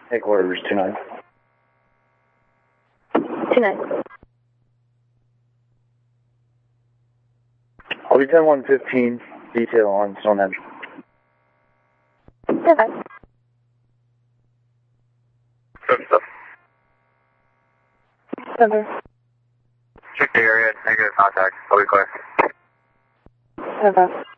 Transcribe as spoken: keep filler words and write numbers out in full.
Take orders, two nine. two nine. I'll be ten one fifteen, detail on Stonehenge. Okay. Good stuff. Over. Check the area, negative contact. I'll be clear. Over.